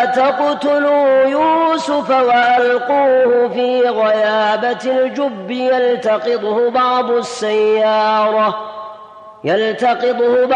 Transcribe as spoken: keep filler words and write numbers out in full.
تقتلوا يوسف وألقوه في غيابة الجب يلتقطه بعض السيارة يلتقطه